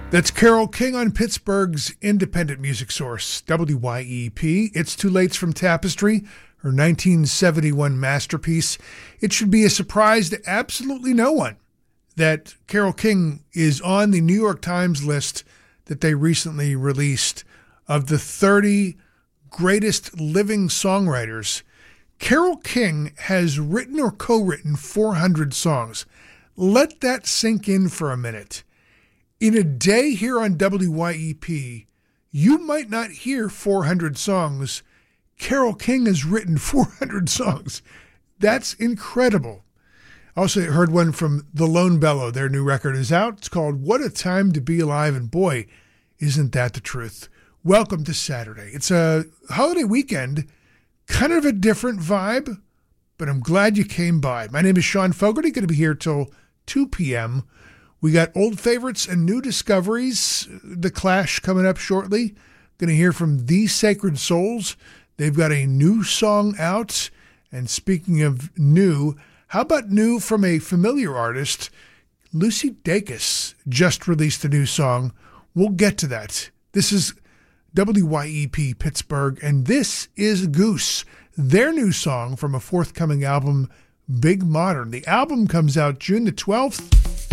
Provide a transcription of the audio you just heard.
That's Carole King on Pittsburgh's independent music source, WYEP. It's Too Late's from Tapestry, her 1971 masterpiece. It should be a surprise to absolutely no one that Carole King is on the New York Times list that they recently released of the 30 greatest living songwriters. Carole King has written or co-written 400 songs. Let that sink in for a minute. In a day here on WYEP, you might not hear 400 songs. Carole King has written 400 songs. That's incredible. I also heard one from The Lone Bellow. Their new record is out. It's called What a Time to Be Alive, and boy, isn't that the truth. Welcome to Saturday. It's a holiday weekend, kind of a different vibe, but I'm glad you came by. My name is Sean Fogarty, going to be here till 2 p.m., We got old favorites and new discoveries. The Clash coming up shortly. Going to hear from The Sacred Souls. They've got a new song out. And speaking of new, how about new from a familiar artist? Lucy Dacus just released a new song. We'll get to that. This is WYEP Pittsburgh, and this is Goose, their new song from a forthcoming album, Big Modern. The album comes out June the 12th.